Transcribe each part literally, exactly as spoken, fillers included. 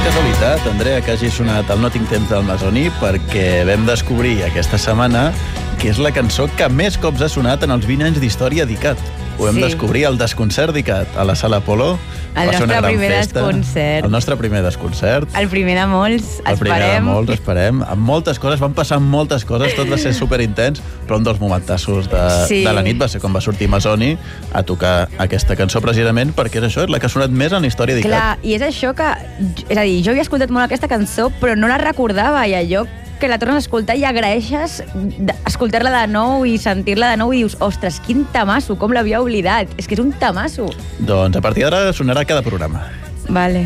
casualitat, Andrea, que hagi sonat el No tinc temps del Masoni, perquè vam descobrir aquesta setmana que és la cançó que més cops ha sonat en els vint anys d'història d'ICAT. Ho vam sí. descobrir al Desconcert d'ICAT, a la Sala Apolo. El nostre primer festa. desconcert. El nostre primer desconcert. El primer de molts, el esperem. El primer de molts, esperem. Amb moltes coses, van passar moltes coses, tot va ser superintens, però un dels momentassos de, sí. de la nit va ser quan va sortir Masoni a tocar aquesta cançó precisament perquè és això, és la que ha sonat més en la història d'ICAT. Clar, i és això que... És a dir, jo havia escoltat molt aquesta cançó, però no la recordava, i allò que la tornes a escoltar i agraeixes escoltar-la de nou i sentir-la de nou i dius, ostres, quin tamasso, com l'havia oblidat. És que és un tamasso. Doncs a partir d'ara sonarà cada programa. Vale.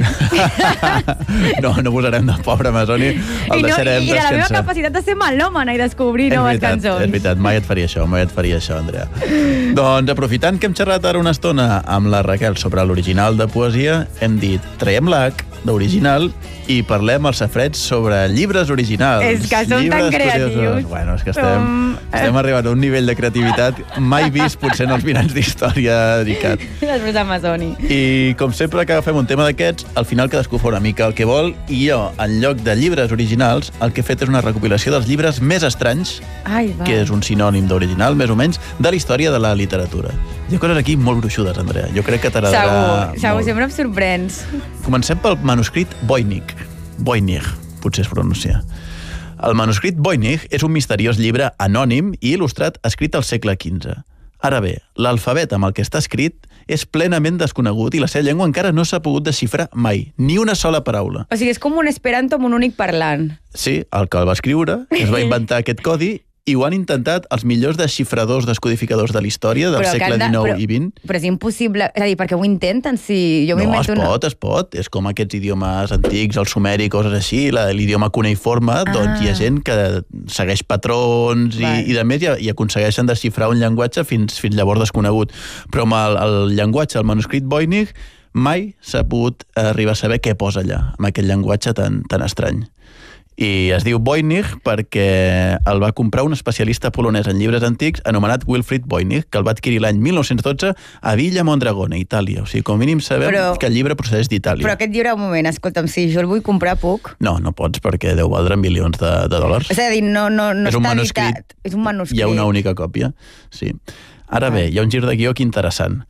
no, no posarem de pobre Masoni, el I no, deixarem I de la meva capacitat de ser melòmana i descobrir noves veritat, cançons. És veritat, mai et faria això, mai et faria això, Andrea. Doncs aprofitant que hem xerrat ara una estona amb la Raquel sobre l'original de poesia, hem dit, traiem l'H d'original i parlem als safrets sobre llibres originals. És que som tan creatius. Curiosos. Bueno, és que estem, um... estem arribant a un nivell de creativitat mai vist potser en els vint anys d'història d'ICAT. Després de Masoni. I com sempre que agafem un tema d'aquests, al final cadascú fa una mica el que vol i jo, en lloc de llibres originals, el que he fet és una recopilació dels llibres més estranys, Ai, va. que és un sinònim d'original, més o menys, de la història de la literatura. Hi ha coses aquí molt gruixudes, Andrea. Jo crec que t'agradarà Segur, segur, molt. sempre em sorprens. Comencem pel manuscrit Voynich. Voynich, potser es pronuncia. El manuscrit Voynich és un misteriós llibre anònim i il·lustrat escrit al segle quinze. Ara bé, l'alfabet amb el que està escrit és plenament desconegut i la seva llengua encara no s'ha pogut desxifrar mai, ni una sola paraula. O sigui, és com un esperanto amb un únic parlant. Sí, el que el va escriure, es va inventar aquest codi i ho han intentat els millors desxifradors, descodificadors de la història del però segle de, dinou però, i vint. Però és impossible. És a dir, perquè ho intenten, si jo no, m'invento es una... pot, es pot. És com aquests idiomes antics, el sumeri, coses així, l'idioma cuneiforme, ah. doncs hi ha gent que segueix patrons i, i de més i, i aconsegueixen desxifrar un llenguatge fins, fins llavors desconegut. Però amb el, el llenguatge, el manuscrit Voynich, mai s'ha pogut arribar a saber què posa allà, amb aquest llenguatge tan, tan estrany. I es diu Voynich perquè el va comprar un especialista polonès en llibres antics anomenat Wilfrid Voynich, que el va adquirir l'any mil nou-cents dotze a Villa Mondragone, Itàlia. O sigui, com a mínim sabem però, que el llibre procedeix d'Itàlia. Però aquest llibre, un moment, escolta'm, si jo el vull comprar, puc? No, no pots, perquè deu valdre milions de, de dòlars. És a dir, no, no, no és està editat. És un manuscrit. Hi ha una única còpia, sí. Ara bé, hi ha un gir de guió que interessant.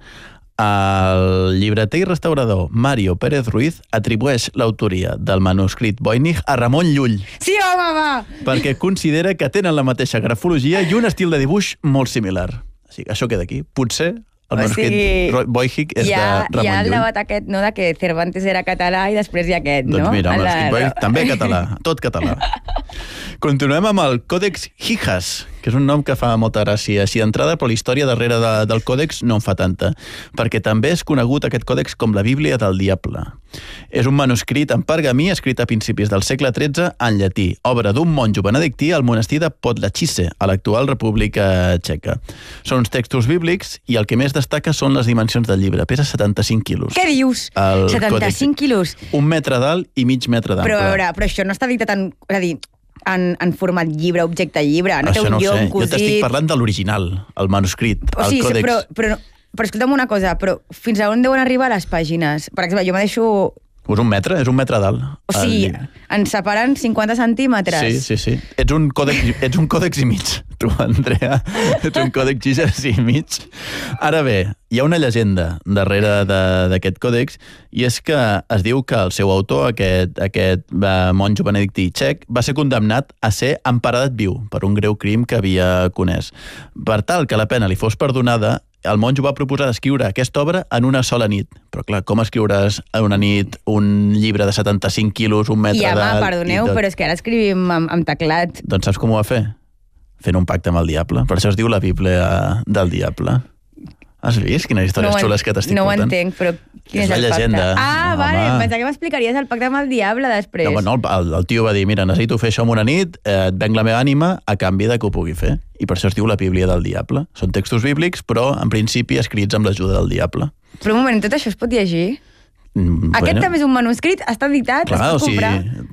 El llibreter i restaurador Mario Pérez Ruiz atribueix l'autoria del manuscrit Voynich a Ramon Llull. Sí, home, va! Perquè considera que tenen la mateixa grafologia i un estil de dibuix molt similar. Així que això queda aquí. Potser el manuscrit o sigui, Voynich és ha, de Ramon Llull. Hi ha el debat aquest, no?, de que Cervantes era català i després hi ha aquest, no? Doncs mira, el manuscrit Voynich també català, tot català. Continuem amb el Còdex Hijas, que és un nom que fa molta gràcia així d'entrada, però la història darrere de, del còdex no en fa tanta, perquè també és conegut aquest còdex com la Bíblia del Diable. És un manuscrit en pergamí escrit a principis del segle tretze en llatí, obra d'un monjo benedictí al monestir de Podlachice, a l'actual República Txeca. Són uns textos bíblics i el que més destaca són les dimensions del llibre. Pesa setanta-cinc quilos. Què dius? El setanta-cinc quilos? Un metre d'alt i mig metre d'ample. Però, a veure, però això no està editat en... És a dir, En, en format llibre, objecte llibre, no això té un no llom cosit. Jo t'estic parlant de l'original, el manuscrit, o sigui, el còdex. Però, però, però escolta'm una cosa, però fins a on deuen arribar les pàgines? Per exemple, jo me deixo... És un metre, és un metre d'alt. O sigui, ens separen cinquanta centímetres. Sí, sí, sí. Ets un còdex, ets un còdex i mig, tu, Andrea. Ets un còdex Hijas i mig. Ara bé, hi ha una llegenda darrere d'aquest còdex i és que es diu que el seu autor, aquest, aquest monjo benedictí txec, va ser condemnat a ser emparedat viu per un greu crim que havia comès. Per tal que la pena li fos perdonada, el monjo va proposar d'escriure aquesta obra en una sola nit. Però clar, com escriuràs en una nit un llibre de setanta-cinc quilos, un metre d'alt... I home, perdoneu, però és que ara escrivim amb, amb teclat. Doncs saps com ho va fer? Fent un pacte amb el diable. Per això es diu la Bíblia del Diable. Has vist quines històries no xules que t'estic no portant? No ho entenc, però quin és, és el llegenda. pacte? Ah, no, vale, home. em pensava que m'explicaries el pacte amb el diable després. No, no el, el tio va dir, mira, necessito fer això en una nit, eh, et venc la meva ànima a canvi de que ho pugui fer. I per això es diu la Bíblia del Diable. Són textos bíblics, però en principi escrits amb l'ajuda del diable. Però un moment, tot això es pot llegir? Mm, Aquest bueno. també és un manuscrit? Està editat? Clar, es pot comprar? O sigui,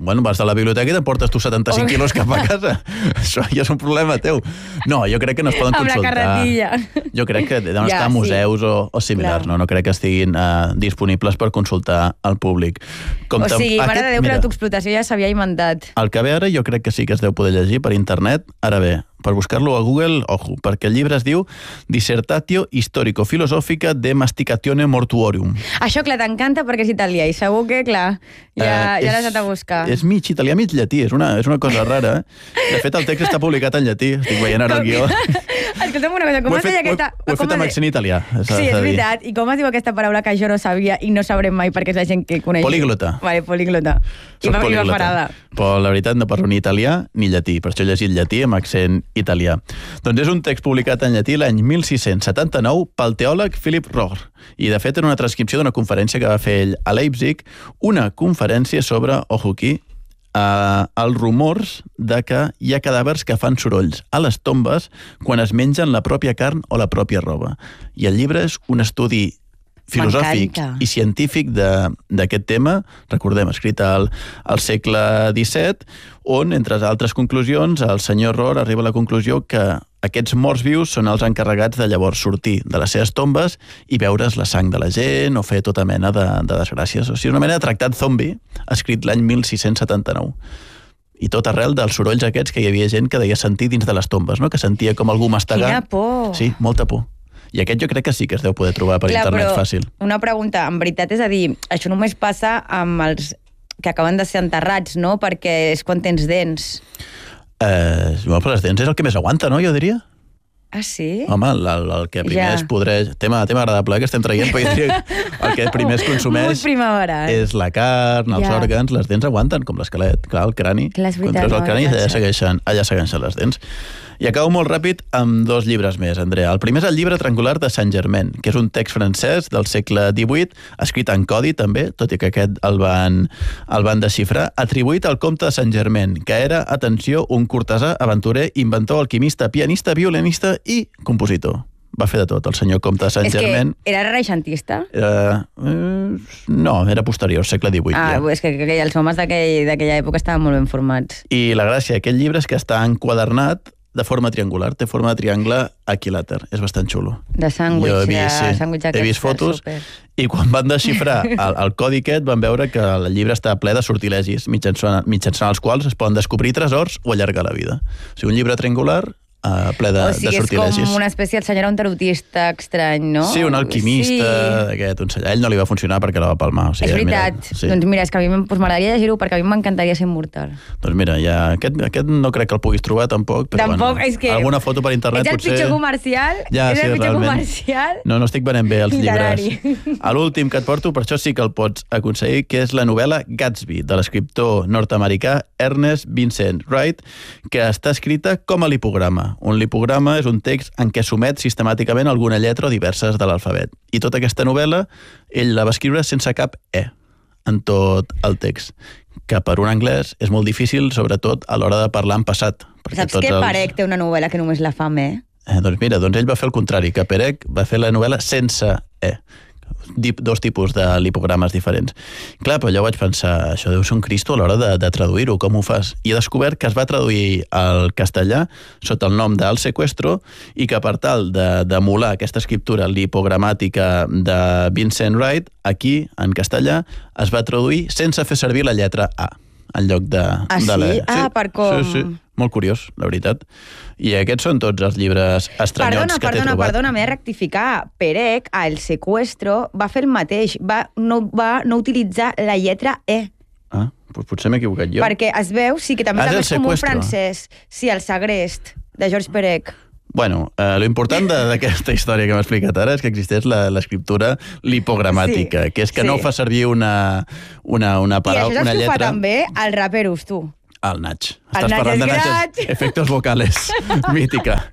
bueno, vas a la biblioteca i t'emportes tu setanta-cinc quilos cap a casa. Això ja és un problema teu. No, jo crec que no es poden Amb consultar. la carretilla. Jo crec que deuen Ja, estar a sí. museus o, o similars, Clar. no? No crec que estiguin uh, disponibles per consultar al públic. Com O sigui, tam- mare de Déu, que mira, l'autoexplotació ja s'havia inventat. el que ve ara jo crec que sí que es deu poder llegir per internet. Ara bé, per buscar-lo a Google, ojo, perquè el llibre es diu Dissertatio Histórico-Filosófica de Masticatione Mortuorium. Això, clar, t'encanta perquè és italià i segur que, clar, ja, Eh, ja és- l'has anat a buscar. És mig italià, mig llatí, és una, és una cosa rara. De fet, el text està publicat en llatí, estic veient ara el guió. Escolta'm una cosa, com Ho he es deia fet, ho he, aquesta... ho he com fet es amb deia- accent italià. s'ha Sí, de és dir. veritat. I com es diu aquesta paraula que jo no sabia i no sabrem mai perquè és la gent que coneix? Políglota. Vale, políglota. I Soc va, i va políglota. parada. Però la veritat no parlo ni italià ni llatí, per això he llegit llatí amb accent italià. Doncs és un text publicat en llatí l'any mil sis-cents setanta-nou pel teòleg Philip Rohr. I de fet era una transcripció d'una conferència que va fer ell a Leipzig, una conferència sobre, ojo aquí, eh, els rumors de que hi ha cadàvers que fan sorolls a les tombes quan es mengen la pròpia carn o la pròpia roba. I el llibre és un estudi filosòfic M'encanta. i científic de- d'aquest tema, recordem, escrit al, al segle disset, on, entre altres conclusions, el senyor Rohr arriba a la conclusió que aquests morts vius són els encarregats de llavors sortir de les seves tombes i veure's la sang de la gent o fer tota mena de, de desgràcies. O sigui, una mena de tractat zombi escrit l'any mil sis-cents setanta-nou. I tot arrel dels sorolls aquests que hi havia gent que deia sentir dins de les tombes, no? Que sentia com algú mastegar. Quina por. Sí, molta por. I aquest jo crec que sí que es deu poder trobar per Clar, internet però fàcil. Una pregunta, en veritat, és a dir, això només passa amb els que acaben de ser enterrats, no? Perquè és quan tens dents. Eh, bueno, però les dents és el que més aguanta, no? Jo diria. Ah, sí? Home, el, el, el que primer Ja. es podreix... Tema, tema agradable que estem traient, però jo diria que el que primer es consumeix Molt primavera, eh? és la carn, els Ja. òrgans, les dents aguanten, com l'esquelet, clar, el crani. Clar, és Quan veritat, treus el no, crani, no allà vaig segueixen, allà segueixen les dents. I acabo molt ràpid amb dos llibres més, Andrea. El primer és el llibre triangular de Saint-Germain, que és un text francès del segle divuit, escrit en codi també, tot i que aquest el van, el van desxifrar, atribuït al comte de Saint-Germain, que era, atenció, un cortesà, aventurer, inventor, alquimista, pianista, violinista i compositor. Va fer de tot, el senyor comte de És que Saint-Germain. era renaixentista? Era, eh, no, era posterior, segle divuit. Ah, ja. és que, que els homes d'aquell- d'aquella època estaven molt ben formats. I la gràcia d'aquest llibre és que està enquadernat de forma triangular, té forma de triangle equilàter. És bastant xulo. De sàndwich, Jo he de vist, sí, sàndwich he aquest vist fotos super. i quan van desxifrar el, el codi aquest van veure que el llibre està ple de sortilegis mitjançant, mitjançant els quals es poden descobrir tresors o allargar la vida. O sigui, un llibre triangular uh, ple de, O sigui, de és sortilegis. com una espècie, el senyor era un tarotista estrany, no? Sí, un alquimista, Sí. aquest, un cellà. Ell no li va funcionar perquè la va palmar. O sigui, És veritat. Mira, sí. Doncs mira, és que a mi doncs m'agradaria llegir-ho perquè a mi m'encantaria ser immortal. Doncs mira, ja, aquest, aquest no crec que el puguis trobar tampoc, però Tampoc, bueno, és que... alguna foto per internet Ets el potser... pitjor comercial? Ja, és sí, el pitjor realment. comercial? No, no estic venent bé els Literari. llibres. A l'últim que et porto, per això sí que el pots aconseguir, que és la novel·la Gatsby, de l'escriptor nord-americà Ernest Vincent Wright, que està escrita com a lipograma. Un lipograma és un text en què somet sistemàticament alguna lletra o diverses de l'alfabet. I tota aquesta novel·la, ell la va escriure sense cap E en tot el text, que per un anglès és molt difícil, sobretot a l'hora de parlar en passat. perquè Saps tots que els- Perec té una novel·la que només la fa amb E? Eh, doncs mira, doncs ell va fer el contrari, que Perec va fer la novel·la sense E. Dip, dos tipus de lipogrames diferents. Clar, però allò vaig pensar, això deu ser un cristo a l'hora de, de traduir-ho, com ho fas? I he descobert que es va traduir al castellà sota el nom d'Al Sequestro i que per tal d'emular aquesta escriptura lipogramàtica de Vincent Wright, aquí, en castellà, es va traduir sense fer servir la lletra A en lloc de, Ah, de la sí? E. Ah, per com- Sí, sí. Molt curiós, la veritat. I aquests són tots els llibres estranyots Perdona, que t'he perdona, trobat. perdona, m'he de rectificar. Perec, a El Sequestro, va fer el mateix. Va no, va no utilitzar la lletra E. Ah, doncs potser m'he equivocat jo. Perquè es veu, sí, que també, Ah, és també El és com un Sequestro. francès. Sí, El Segrest, de Georges Perec. Bueno, eh, lo important de- d'aquesta història que m'ha explicat ara és que existeix la- l'escriptura lipogramàtica, Sí, que és que sí. no fa servir una, una, una I paraula, això una és que ho fa lletra... també el raperus, tu. El Nach. El Estàs Nach parlant de és Nach, graig. efectes vocales. Mítica.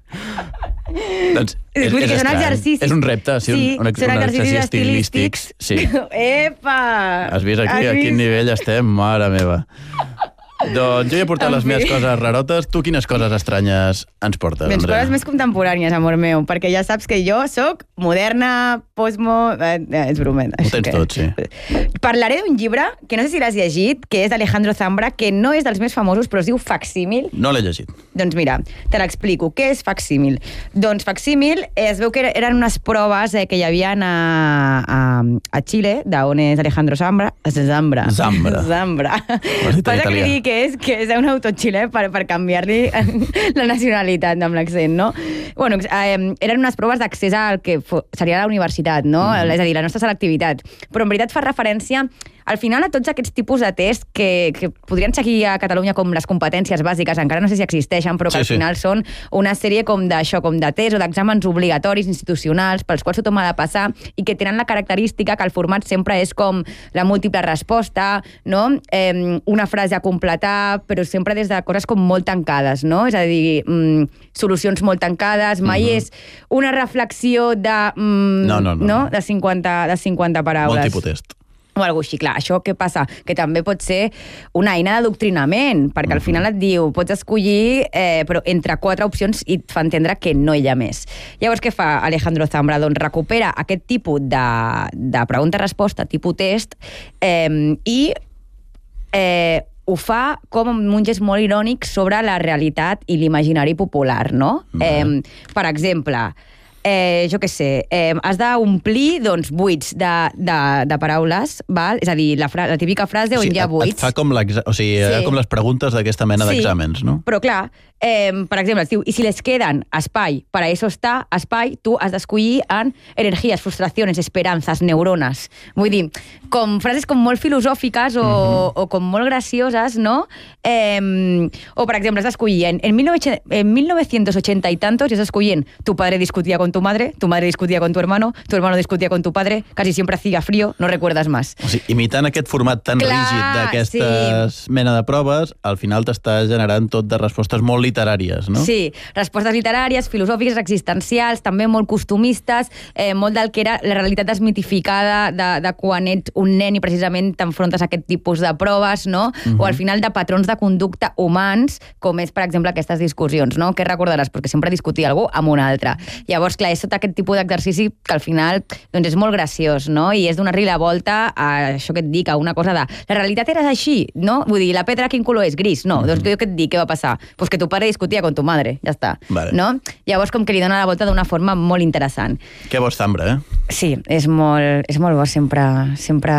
Doncs Vull dir que són estrany. exercicis. És un repte, sí, sí un, un, són un exercicis exercici estilístics. Sí. Epa! Has vist aquí a quin nivell estem? Mare meva. Doncs jo he portat les meves coses rarotes. Tu quines coses estranyes ens portes, Andrea? Andrea? Coses més contemporànies, amor meu, perquè ja saps que jo sóc moderna, posmo... Eh, eh, és bromet. Ho tens que... tot, sí. Parlaré d'un llibre que no sé si l'has llegit, que és d'Alejandro Zambra, que no és dels més famosos, però es diu Facsímil. No l'he llegit. Doncs mira, te l'explico. Què és Facsímil? Doncs Facsímil es veu que eren unes proves eh, que hi havia a, a, a Xile, d'on és Alejandro Zambra. Zambra. Zambra. Zambra. Passa que li dic que és, que és un autor xilè per, per canviar-li la nacionalitat amb l'accent, no? Bueno, eh, eren unes proves d'accés al que seria la universitat, no? Mm. És a dir, la nostra selectivitat. Però en veritat fa referència al final a tots aquests tipus de tests que, que podrien seguir a Catalunya com les competències bàsiques, encara no sé si existeixen, però que sí, al final sí. Són una sèrie com d'això, com de tests o d'exàmens obligatoris institucionals pels quals tothom ha de passar i que tenen la característica que el format sempre és com la múltiple resposta, no? Eh, una frase a completar, però sempre des de coses com molt tancades, no? És a dir, mm, solucions molt tancades, mai mm-hmm. és una reflexió de, mm, no, no, no. no? de, cinquanta, de cinquanta paraules. Molt tipotest. O alguna així, clar. Això què passa? Que també pot ser una eina d'adoctrinament, perquè al final et diu, pots escollir, eh, però entre quatre opcions i et fa entendre que no hi ha més. Llavors, què fa Alejandro Zambra? Doncs recupera aquest tipus de, de pregunta-resposta, tipus test, eh, i eh, ho fa com un gest molt irònic sobre la realitat i l'imaginari popular, no? Eh, per exemple... Eh, jo què sé, eh, has d'omplir doncs, buits de, de, de paraules, val? És a dir, la, fra la típica frase on o sigui, hi ha buits. Et fa com, o sigui, sí. com les preguntes d'aquesta mena sí. d'exàmens, no? Però clar, eh, per exemple, es diu, i si les queden espai, para eso està, espai, tu has d'escollir en energies, frustracions, esperances, neurones. Vull dir, com frases com molt filosòfiques o, uh-huh. o com molt gracioses, no? Eh, o, per exemple, has d'escollir en, en, en mil novecientos ochenta y tantos, i has d'escollir tu padre discutía con tu madre, tu madre discutía con tu hermano, tu hermano discutía con tu padre, casi siempre hacía frío, no recuerdas más. O sigui, imitant aquest format tan Clar, rígid d'aquestes sí. mena de proves, al final t'està generant tot de respostes molt literàries, no? Sí, respostes literàries, filosòfiques, existencials, també molt costumistes, eh, molt del que era la realitat desmitificada de, de quan ets un nen i precisament t'enfrontes a aquest tipus de proves, no? Uh-huh. O al final de patrons de conducta humans, com és, per exemple, aquestes discussions, no? Què recordaràs? Perquè sempre discutia algú amb un altre. Llavors, clar, és tot aquest tipus d'exercici que al final doncs és molt graciós, no? I és donar-li la volta a això que et dic, a una cosa de la realitat era així, no? Vull dir, la pedra quin color és? Gris? No, mm-hmm. doncs jo què et dic, què va passar? Pues que tu pare discutia con tu madre, ja està. Vale. No? Llavors com que li dona la volta d'una forma molt interessant. Que bo Zambra, eh? Sí, és molt, és molt bo sempre, sempre...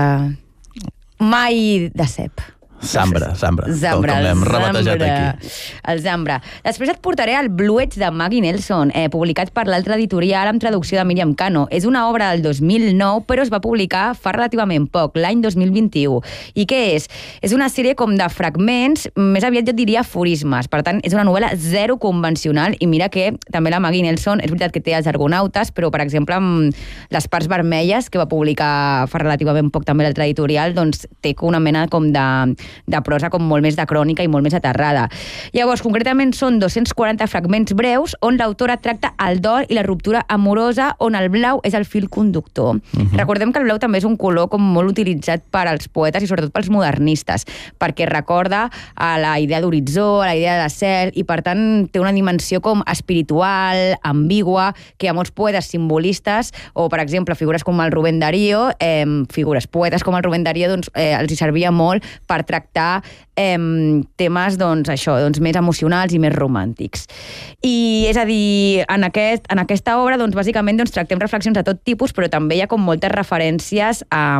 Mai de cep. Zambra, Zambra, Zambra, com l'hem rebatejat aquí. El Zambra. Després et portaré el Bluets de Maggie Nelson, eh, publicat per l'altra editorial amb traducció de Míriam Cano. És una obra del dos mil nou, però es va publicar fa relativament poc, l'any dos mil vint-i-u. I què és? És una sèrie com de fragments, més aviat jo diria aforismes. Per tant, és una novel·la zero convencional, i mira que també la Maggie Nelson, és veritat que té els argonautes, però, per exemple, amb Les parts vermelles, que va publicar fa relativament poc també l'altra editorial, doncs té una mena com de de prosa com molt més de crònica i molt més aterrada. Llavors, concretament són dos-cents quaranta fragments breus on l'autora tracta el dol i la ruptura amorosa, on el blau és el fil conductor. Uh-huh. Recordem que el blau també és un color com molt utilitzat per als poetes i sobretot pels modernistes, perquè recorda a la idea d'horitzó, a la idea de cel, i per tant té una dimensió com espiritual, ambigua, que a molts poetes simbolistes, o per exemple figures com el Rubén Darío, eh, figures poetes com el Rubén Darío, doncs eh, els hi servia molt per tractar tractar eh, temes doncs, això, doncs, més emocionals i més romàntics. I és a dir, en, aquest, en aquesta obra doncs, bàsicament doncs, tractem reflexions de tot tipus, però també hi ha com moltes referències a,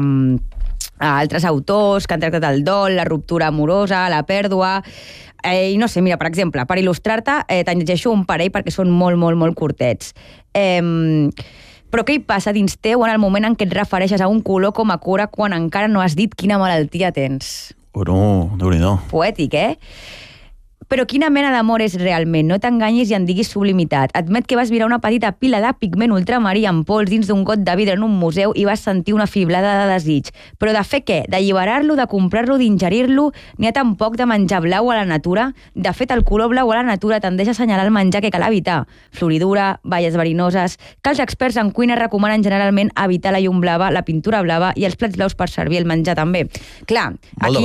a altres autors que han tractat el dol, la ruptura amorosa, la pèrdua. Eh, I no sé, mira, per exemple, per il·lustrar-te, eh, te'n llegeixo un parell perquè són molt, molt, molt curtets. Eh, Però què hi passa dins teu en el moment en què et refereixes a un color com a cura quan encara no has dit quina malaltia tens? Oh, no, Déu-n'hi-do. Poètic, eh? Però quina mena d'amor és realment? No t'enganyis i en diguis sublimitat. Admet que vas mirar una petita pila de pigment ultramarí en pols dins d'un got de vidre en un museu i vas sentir una fiblada de desig. Però de fer què? D'alliberar-lo, de comprar-lo, d'ingerir-lo? N'hi ha tan poc de menjar blau a la natura? De fet, el color blau a la natura tendeix a assenyalar el menjar que cal evitar. Floridura, baies verinoses... Que els experts en cuina recomanen generalment evitar la llum blava, la pintura blava i els plats blaus per servir el menjar també. Clar, Molt aquí... de blau.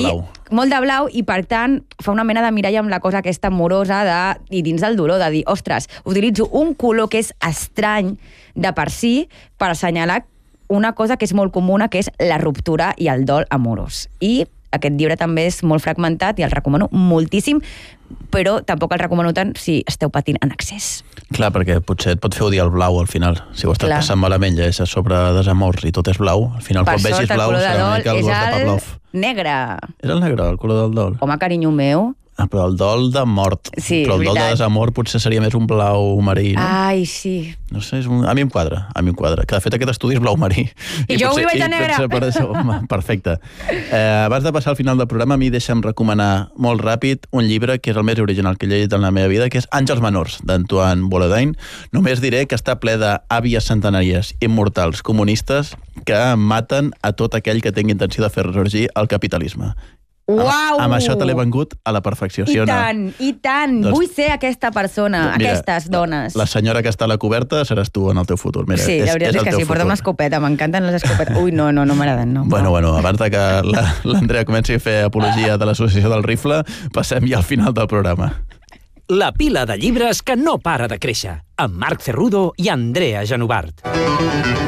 molt de blau i, per tant, fa una mena de mirall amb la cosa aquesta amorosa de, i dins del dolor, de dir, ostres, utilitzo un color que és estrany de per si per assenyalar una cosa que és molt comuna, que és la ruptura i el dol amorós. I aquest llibre també és molt fragmentat i el recomano moltíssim, però tampoc el recomano tant si esteu patint en excés. Clar, perquè potser et pot fer odiar el blau al final. Si ho estàs passant malament, ja és sobre desamors i tot és blau, al final quan vegis blau serà una mica el gos de Pavlov. Negre. És el negre, el color del dol. Home, carinyo meu. Ah, però el dol de mort. Sí, però el dol de desamor potser seria més un blau marí, no? Ai, sí. No sé, és un... a mi em quadra, a mi em quadra. Que de fet aquest estudi és blau marí. I, I jo potser, avui vaig de negre. Per això, home, perfecte. Eh, abans de passar al final del programa, a mi deixa'm recomanar molt ràpid un llibre que és el més original que he llegit en la meva vida, que és Àngels menors, d'Antoine Bolodain. Només diré que està ple d'àvies centenàries immortals comunistes que maten a tot aquell que tingui intenció de fer ressorgir el capitalisme. Uau! Amb això te l'he vengut a la perfecció, sí I o no? tant, i tant. Doncs, vull ser aquesta persona, mira, aquestes dones. La, la senyora que està a la coberta seràs tu en el teu futur. Mira, sí, la veritat és, és que sí, porta una escopeta, m'encanten les escopetes. Ui, no, no, no m'agraden, no. Bueno, bueno, abans de que l'Andrea comenci a fer apologia de l'associació del rifle, passem ja al final del programa. La pila de llibres que no para de créixer, amb Marc Cerrudo i Andrea Genovart.